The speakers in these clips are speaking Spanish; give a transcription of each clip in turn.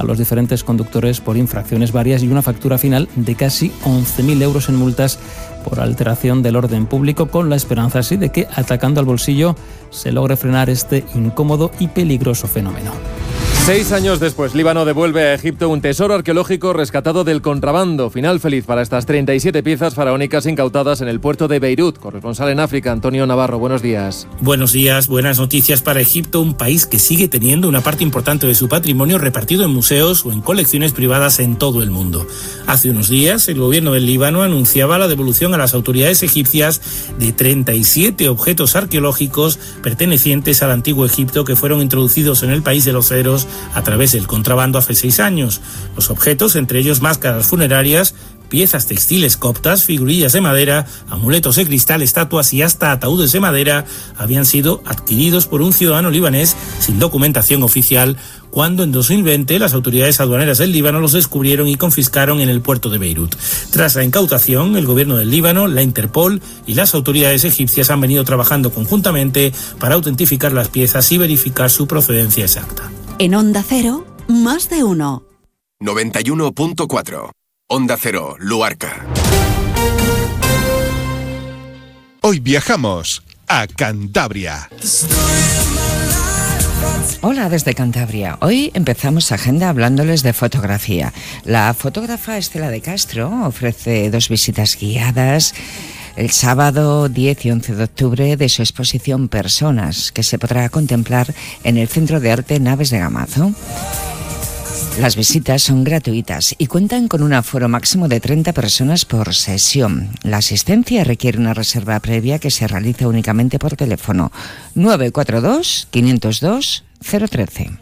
a los diferentes conductores por infracciones varias y una factura final de casi 11.000 euros en multas por alteración del orden público, con la esperanza así de que, atacando al bolsillo, se logre frenar este incómodo y peligroso fenómeno. 6 años después, Líbano devuelve a Egipto un tesoro arqueológico rescatado del contrabando. Final feliz para estas 37 piezas faraónicas incautadas en el puerto de Beirut. Corresponsal en África, Antonio Navarro, buenos días. Buenos días, buenas noticias para Egipto, un país que sigue teniendo una parte importante de su patrimonio repartido en museos o en colecciones privadas en todo el mundo. Hace unos días, el gobierno del Líbano anunciaba la devolución a las autoridades egipcias de 37 objetos arqueológicos pertenecientes al antiguo Egipto que fueron introducidos en el país de los ceros a través del contrabando hace 6 años. Los objetos, entre ellos máscaras funerarias, piezas textiles coptas, figurillas de madera, amuletos de cristal, estatuas y hasta ataúdes de madera, habían sido adquiridos por un ciudadano libanés sin documentación oficial, cuando en 2020 las autoridades aduaneras del Líbano los descubrieron y confiscaron en el puerto de Beirut. Tras la incautación, el gobierno del Líbano, la Interpol y las autoridades egipcias han venido trabajando conjuntamente para autentificar las piezas y verificar su procedencia exacta. En Onda Cero, más de uno. 91.4. Onda Cero, Luarca. Hoy viajamos a Cantabria. Hola desde Cantabria. Hoy empezamos agenda hablándoles de fotografía. La fotógrafa Estela de Castro ofrece 2 visitas guiadas el sábado 10 y 11 de octubre de su exposición Personas, que se podrá contemplar en el Centro de Arte Naves de Gamazo. Las visitas son gratuitas y cuentan con un aforo máximo de 30 personas por sesión. La asistencia requiere una reserva previa que se realiza únicamente por teléfono 942 502 013.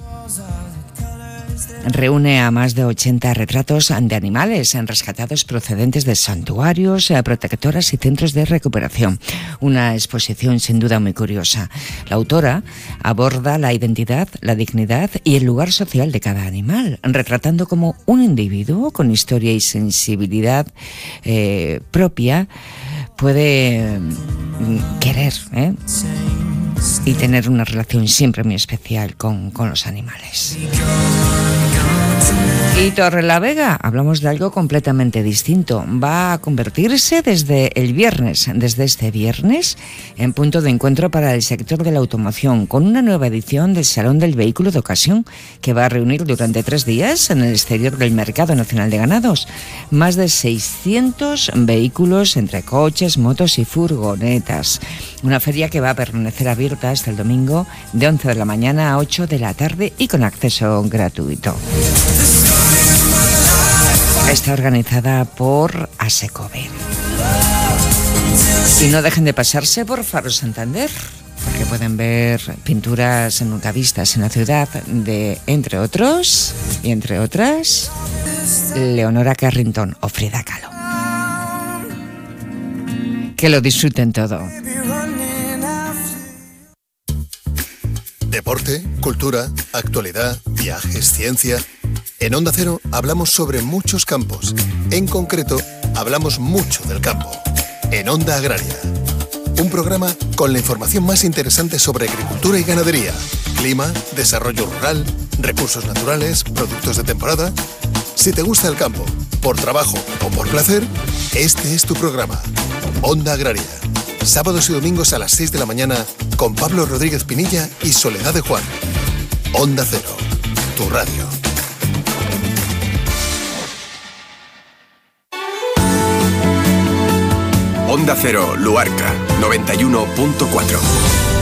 Reúne a más de 80 retratos de animales rescatados procedentes de santuarios, protectoras y centros de recuperación. Una exposición sin duda muy curiosa. La autora aborda la identidad, la dignidad y el lugar social de cada animal, retratando como un individuo con historia y sensibilidad propia puede querer y tener una relación siempre muy especial con los animales. Y Torrelavega, hablamos de algo completamente distinto. Va a convertirse desde este viernes, en punto de encuentro para el sector de la automoción, con una nueva edición del Salón del Vehículo de Ocasión, que va a reunir durante 3 días en el exterior del Mercado Nacional de Ganados más de 600 vehículos entre coches, motos y furgonetas. Una feria que va a permanecer abierta hasta el domingo de 11 de la mañana a 8 de la tarde y con acceso gratuito. Está organizada por ASECOBE. Y no dejen de pasarse por Faro Santander, porque pueden ver pinturas nunca vistas en la ciudad de, entre otros y entre otras, Leonora Carrington o Frida Kahlo. Que lo disfruten todo. Deporte, cultura, actualidad, viajes, ciencia. En Onda Cero hablamos sobre muchos campos. En concreto, hablamos mucho del campo. En Onda Agraria. Un programa con la información más interesante sobre agricultura y ganadería, clima, desarrollo rural, recursos naturales, productos de temporada. Si te gusta el campo, por trabajo o por placer, este es tu programa. Onda Agraria. Sábados y domingos a las 6 de la mañana con Pablo Rodríguez Pinilla y Soledad de Juan. Onda Cero, tu radio. Onda Cero, Luarca, 91.4.